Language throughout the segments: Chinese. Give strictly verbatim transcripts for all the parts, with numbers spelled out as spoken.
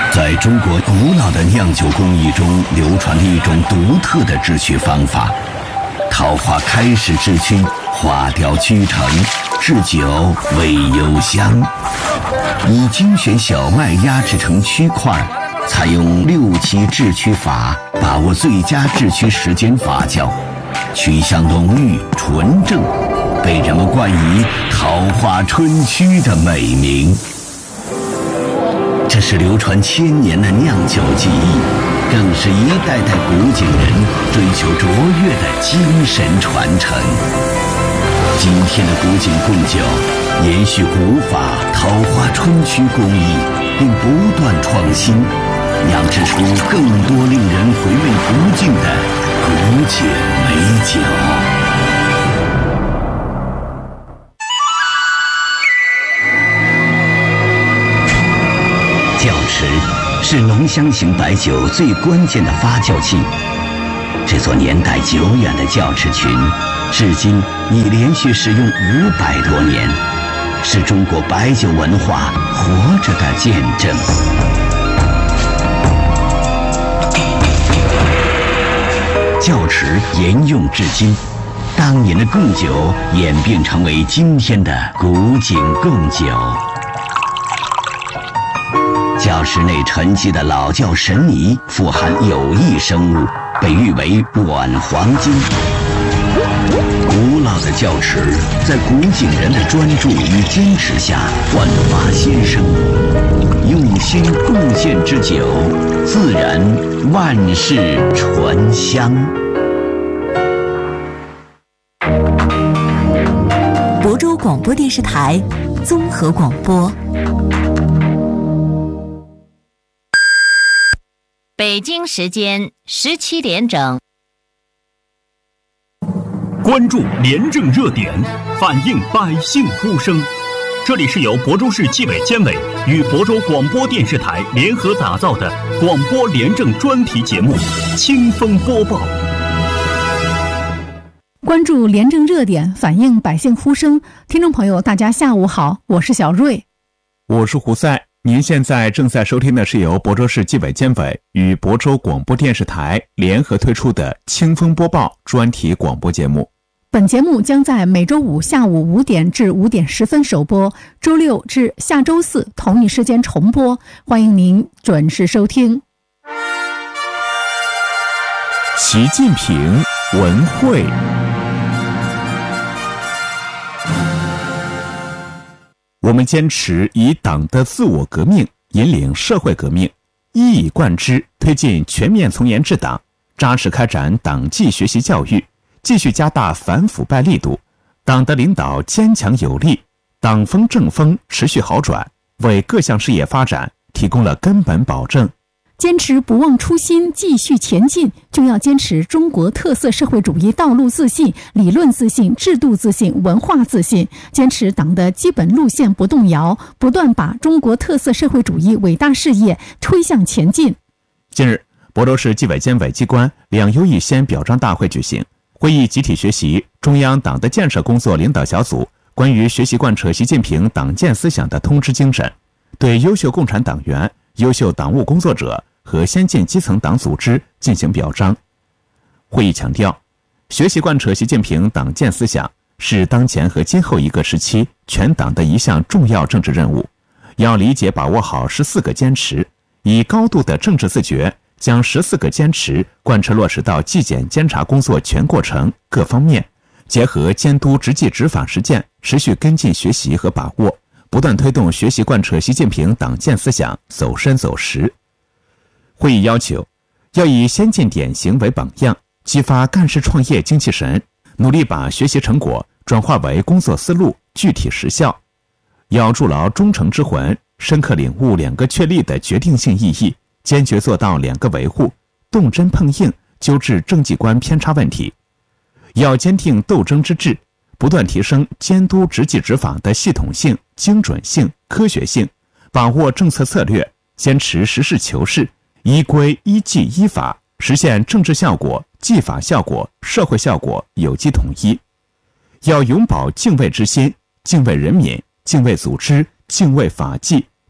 在中国古老的酿酒工艺中流传着一种独特的制曲方法。桃花开始制曲，花雕曲成，制酒味幽香。以精选小麦压制成曲块，采用六七制曲法，把握最佳制曲时间发酵，曲香浓郁纯正，被人们冠以桃花春曲的美名。这是流传千年的酿酒技艺，更是一代代古井人追求卓越的精神传承。今天的古井贡酒延续古法桃花春曲工艺，并不断创新，酿制出更多令人回味不尽的古井美酒。窖池是浓香型白酒最关键的发酵器。这座年代久远的窖池群，至今已连续使用五百多年，是中国白酒文化活着的见证。窖池沿用至今，当年的贡酒演变成为今天的古井贡酒。窖池内沉积的老窖神泥富含有益生物，被誉为软黄金。古老的窖池在古井人的专注与坚持下焕发新生，用心贡献之酒，自然万世醇香。 亳州广播电视台综合广播。 北京时间十七点整。 关注廉政热点，反映百姓呼声。这里是由亳州市纪委监委与亳州广播电视台联合打造的广播廉政专题节目《清风播报》。 关注廉政热点，反映百姓呼声。听众朋友，大家下午好，我是小瑞， 我是胡赛。您现在正在收听的是由亳州市纪委监委与亳州广播电视台联合推出的《清风播报》专题广播节目。 本节目将在每周五下午五点至五点十分首播，周六至下周四同一时间重播，欢迎您准时收听。 习近平文汇。我们坚持以党的自我革命引领社会革命，一以贯之推进全面从严治党，扎实开展党纪学习教育，继续加大反腐败力度，党的领导坚强有力，党风政风持续好转，为各项事业发展提供了根本保证。 坚持不忘初心，继续前进，就要坚持中国特色社会主义道路自信、理论自信、制度自信、文化自信，坚持党的基本路线不动摇，不断把中国特色社会主义伟大事业推向前进。 近日，亳州市纪委监委机关两优一先表彰大会举行，会议集体学习中央党的建设工作领导小组关于学习贯彻习近平党建思想的通知精神，对优秀共产党员、优秀党务工作者和先进基层党组织进行表彰。会议强调，学习贯彻习近平党建思想是当前和今后一个时期全党的一项重要政治任务，要理解把握好十四个坚持，以高度的政治自觉将十四个坚持贯彻落实到纪检监察工作全过程各方面，结合监督执纪执法实践，持续跟进学习和把握，不断推动学习贯彻习近平党建思想走深走实。会议要求，要以先进典型为榜样，激发干事创业精气神，努力把学习成果转化为工作思路，具体实效。要筑牢忠诚之魂，深刻领悟两个确立的决定性意义，坚决做到两个维护，动真碰硬，纠治政绩观偏差问题。要坚定斗争之志，不断提升监督执纪执法的系统性、精准性、科学性，把握政策策略，坚持实事求是，依规依纪依法，实现政治效果、纪法效果、社会效果有机统一。要永葆敬畏之心，敬畏人民，敬畏组织，敬畏法纪，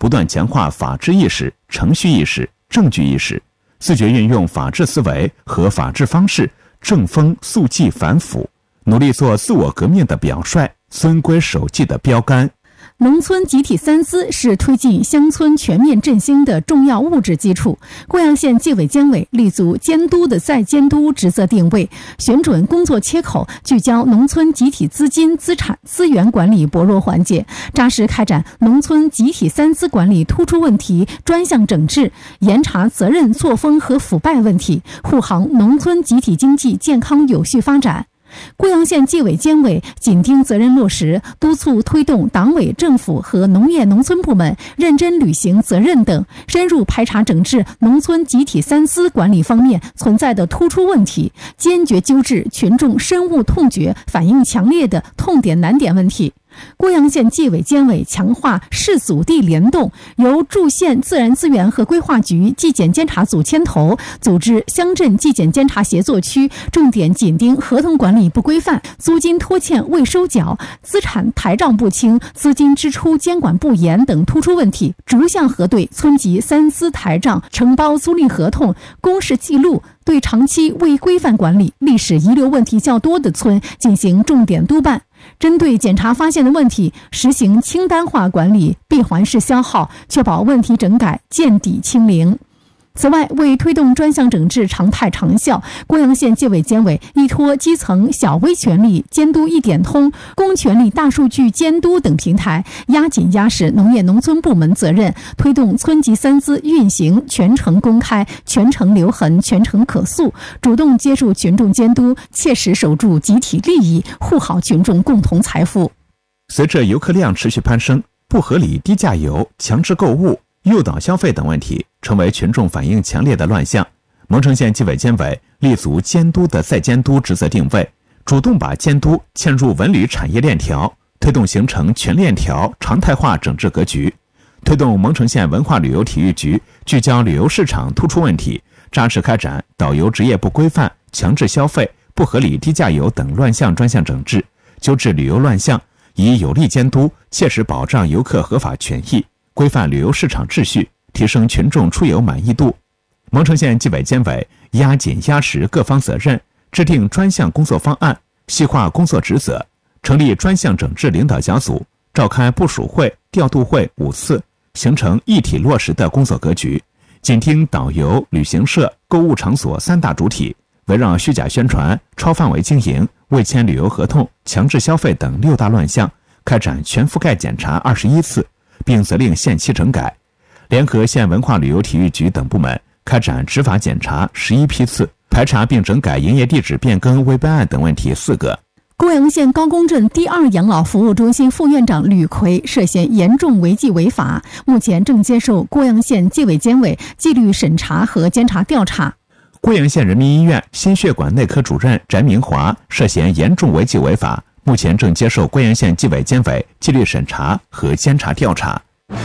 不断强化法治意识、程序意识、证据意识，自觉运用法治思维和法治方式，正风肃纪反腐，努力做自我革命的表率，遵规守纪的标杆。 农村集体三司是推进乡村全面振兴的重要物质基础。贵阳县纪委监委立足监督的再监督职责定位，选准工作切口，聚焦农村集体资金、资产、资源管理薄弱环节，扎实开展农村集体三司管理突出问题专项整治，严查责任错峰和腐败问题，护航农村集体经济健康有序发展。贵阳县纪委监委紧盯责任落实，督促推动党委政府和农业农村部门认真履行责任等，深入排查整治农村集体三司管理方面存在的突出问题，坚决纠治群众深恶痛绝、反映强烈的痛点难点问题。贵阳县纪委监委强化市组地联动，由驻县自然资源和规划局纪检监察组牵头，组织乡镇纪检监察协作区，重点紧盯合同管理不规范、租金拖欠未收缴、资产台账不清、资金支出监管不严等突出问题，逐项核对村级三司台账、承包租赁合同、公示记录，对长期未规范管理、历史遗留问题较多的村进行重点督办。针对检查发现的问题，实行清单化管理、闭环式消耗，确保问题整改见底清零。此外，为推动专项整治常态长效，贵阳县纪委监委依托基层小微权力监督一点通、公权力大数据监督等平台，压紧压实农业农村部门责任，推动村级三司运行全程公开、全程留痕、全程可溯，主动接触群众监督，切实守住集体利益，护好群众共同财富。 随着游客量持续攀升，不合理低价游、强制购物、诱导消费等问题成为群众反映强烈的乱象。蒙城县纪委监委立足监督的再监督职责定位，主动把监督嵌入文旅产业链条，推动形成全链条常态化整治格局，推动蒙城县文化旅游体育局聚焦旅游市场突出问题，扎实开展导游职业不规范、强制消费、不合理低价游等乱象专项整治，纠治旅游乱象，以有力监督切实保障游客合法权益，规范旅游市场秩序，提升群众出游满意度。蒙城县纪委监委压紧压实各方责任，制定专项工作方案，细化工作职责，成立专项整治领导小组，召开部署会、调度会五次，形成一体落实的工作格局。紧盯导游、旅行社、购物场所三大主体，围绕虚假宣传、超范围经营、未签旅游合同、强制消费等六大乱象，开展全覆盖检查二十一次，并责令限期整改。联合县文化旅游体育局等部门开展执法检查十一批次，排查并整改营业地址变更未备案等问题四个。 贵阳县高公镇第二养老服务中心副院长吕奎涉嫌严重违纪违法，目前正接受贵阳县纪委监委纪律审查和监察调查。 贵阳县人民医院心血管内科主任翟明华涉嫌严重违纪违法，目前正接受贵阳县纪委监委纪律审查和监察调查。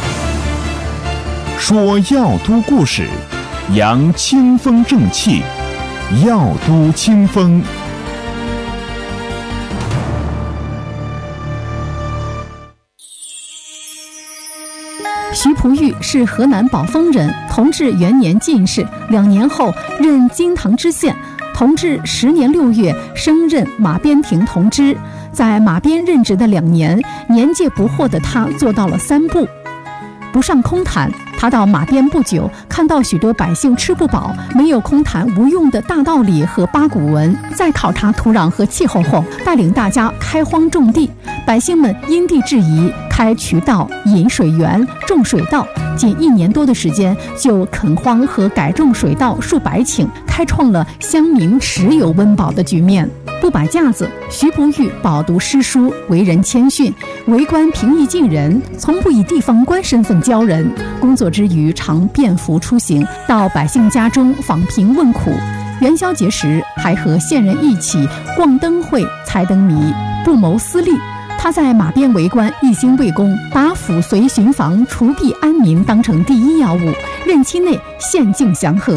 说药都故事，扬清风正气，药都清风。 徐璞玉是河南宝丰人，同治元年进士，两年后任金堂知县。同治十年六月升任马边亭同知。在马边任职的两年，年届不惑的他做到了三不：不上空谈。他到马边不久，看到许多百姓吃不饱，没有空谈无用的大道理和八股文。在考察土壤和气候后，带领大家开荒种地，百姓们因地制宜，开渠道、引水源、种水稻。仅一年多的时间，就垦荒和改种水稻数百顷，开创了乡民持有温饱的局面。不摆架子，徐璞玉饱读诗书，为人谦逊，为官平易近人，从不以地方官身份教人。工作之余常便服出行，到百姓家中访贫问苦。元宵节时还和县人一起逛灯会、猜灯谜，不谋私利。他在马边为官一心为公，把抚绥巡防、除弊安民当成第一要务。任期内县境祥和。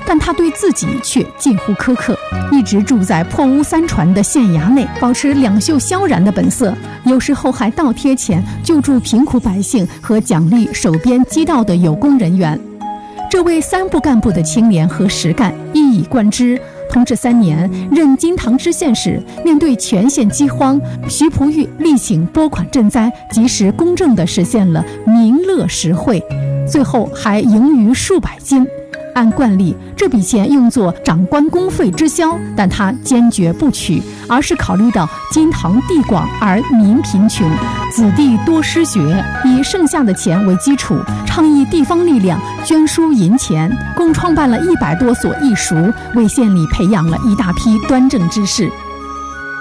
但他对自己却近乎苛刻，一直住在破屋三船的县衙内，保持两袖萧然的本色，有时候还倒贴钱救助贫苦百姓和奖励守边街道的有功人员。这位三部干部的清廉和实干一以贯之。同治三年，任金堂知县时，面对全县饥荒，徐璞玉力请拨款赈灾，及时公正地实现了民乐实惠，最后还盈余数百金。按惯例，这笔钱用作长官公费支销，但他坚决不取，而是考虑到金堂地广而民贫穷，子弟多失学，以剩下的钱为基础，倡议地方力量捐输银钱，共创办了一百多所义塾，为县里培养了一大批端正之士。